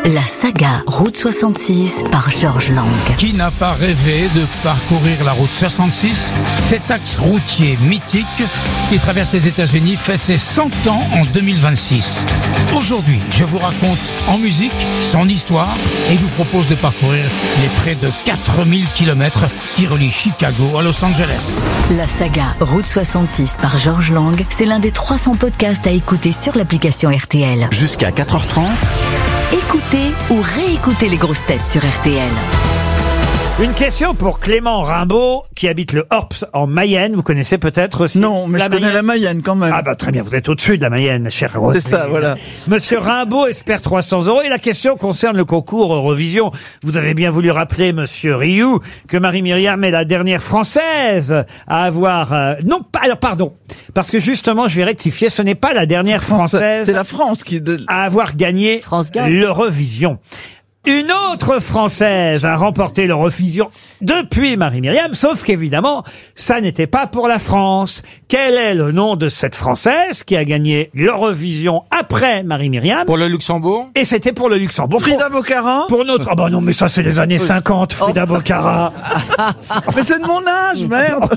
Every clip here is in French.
La saga Route 66 par Georges Lang. Qui n'a pas rêvé de parcourir la route 66, cet axe routier mythique qui traverse les États-Unis fait ses 100 ans en 2026. Aujourd'hui, je vous raconte en musique son histoire et vous propose de parcourir les près de 4000 km qui relient Chicago à Los Angeles. La saga Route 66 par Georges Lang, c'est l'un des 300 podcasts à écouter sur l'application RTL. Jusqu'à 4h30. Écoutez ou réécoutez les grosses têtes sur RTL. Une question pour Clément Rimbaud, qui habite le Horps en Mayenne. Vous connaissez peut-être aussi Non, mais je connais la Mayenne quand même. Ah bah très bien, vous êtes au-dessus de la Mayenne, cher Rose. C'est ça, voilà. Monsieur Rimbaud espère 300 €. Et la question concerne le concours Eurovision. Vous avez bien voulu rappeler, monsieur Rioux, que Marie-Myriam est la dernière Française à avoir... Non, pas... Alors, pardon. Parce que justement, je vais rectifier, ce n'est pas la dernière Française... C'est la France qui... à avoir gagné l'Eurovision. Une autre Française a remporté l'Eurovision depuis Marie-Myriam, sauf qu'évidemment, ça n'était pas pour la France. Quel est le nom de cette Française qui a gagné l'Eurovision après Marie-Myriam? Pour le Luxembourg? Et c'était pour le Luxembourg. Frida Boccara. Pour notre... Ah bah non, mais ça c'est les années 50, Frida Boccara. Mais c'est de mon âge, merde.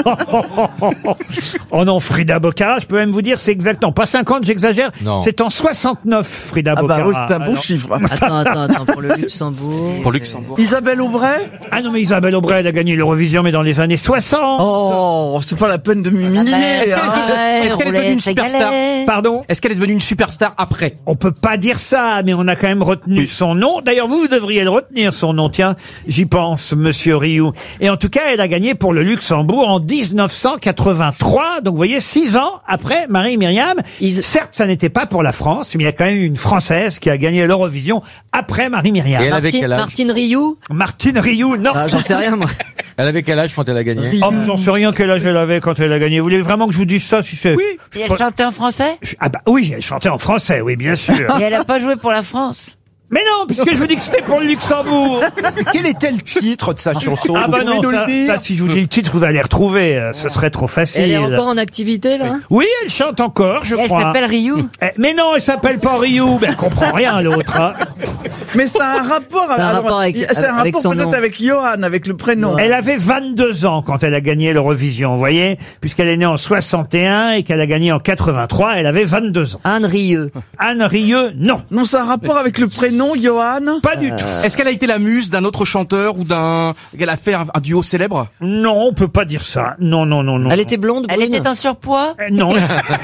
Oh non, Frida Boccara, je peux même vous dire, c'est exactement, pas 50, j'exagère, Non. c'est en 69, Frida Ah Boccara. bah oui, c'est un beau non. chiffre. Attends, pour le Luxembourg. Pour Luxembourg. Isabelle Aubray. Ah non, mais Isabelle Aubray, elle a gagné l'Eurovision, mais dans les années 60. Oh, c'est pas la peine de m'humilier. Est-ce qu'elle est devenue une superstar? Pardon? Est-ce qu'elle est devenue une superstar après? On peut pas dire ça, mais on a quand même retenu son nom. D'ailleurs, vous devriez le retenir, son nom. Tiens, j'y pense, monsieur Rioux. Et en tout cas, elle a gagné pour le Luxembourg en 1983. Donc, vous voyez, 6 ans après Marie-Myriam. Certes, ça n'était pas pour la France, mais il y a quand même une Française qui a gagné l'Eurovision après Marie-Myriam. Et elle avait quel âge? Martine Rioux. Martine Rioux, non. Ah, j'en sais rien, moi. Elle avait quel âge quand elle a gagné? Oh, mais j'en sais rien quel âge elle avait quand elle a gagné. Vous voulez vraiment que je vous dise ça si c'est... Oui. Et elle chantait en français? Ah bah oui, elle chantait en français, oui, bien sûr. Et elle a pas joué pour la France? Mais non, puisque je vous dis que c'était pour le Luxembourg. Quel était le titre de sa chanson? Ah bah non, ça, si je vous dis le titre, vous allez retrouver. Ce serait trop facile. Elle est encore en activité, là? Oui, elle chante encore, je Elle crois. s'appelle Rioux? Mais non, elle s'appelle pas Rioux. Ben, elle comprend rien, l'autre. Hein. Mais c'est un rapport. C'est un rapport avec son peut-être nom. avec Johan, avec le prénom. Elle avait 22 ans quand elle a gagné l'Eurovision, vous voyez, puisqu'elle est née en 61 et qu'elle a gagné en 83, elle avait 22 ans. Anne Rieu. Anne Rieu, non. Non, c'est un rapport avec le prénom Johan. Pas du tout. Est-ce qu'elle a été la muse d'un autre chanteur ou qu'elle a fait un duo célèbre? Non, on peut pas dire ça. Non, non, non, non. Elle était blonde, Elle brune. était en surpoids? Non.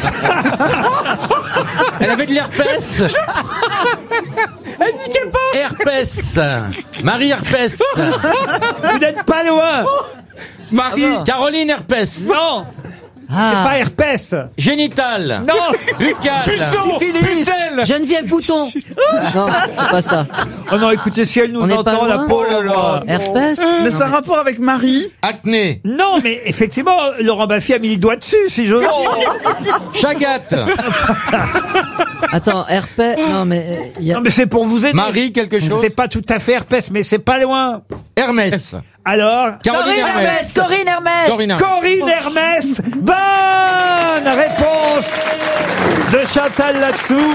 Elle avait de l'herpès. Elle niquait pas. Herpès. Marie Herpès. Vous n'êtes pas loin. Marie. Caroline Herpès. Non. C'est pas herpès. Génital. Non. Buccal. Pucelle. Geneviève Bouton. Non, c'est pas ça. Oh non, écoutez, si elle nous On n'est pas entend, la loin. pauvre. Herpès. Mais c'est un rapport avec Marie. Acné. Non, mais effectivement, Laurent Baffy a mis le doigt dessus, si j'ose dire. Chagat. Attends, herpès. Non, mais il y a... Non, mais c'est pour vous aider. Marie quelque chose. C'est pas tout à fait herpès, mais c'est pas loin. Hermès. Alors, Caroline Hermès. Corinne Hermès! Corinne Hermès. Corinne Hermès. Bonne réponse de Chantal là-dessous.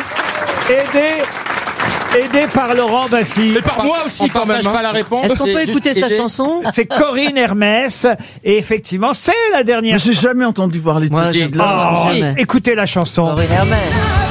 Aidé par Laurent Baffy. Mais par moi aussi quand même. Pas la réponse. Est-ce qu'on peut C'est écouter juste sa aider. chanson? C'est Corinne Hermès. Et effectivement, c'est la dernière. Mais j'ai jamais entendu parler de Moi, cette j'ai- fille-là. Oh, Jamais. écoutez la chanson. Corinne Hermès.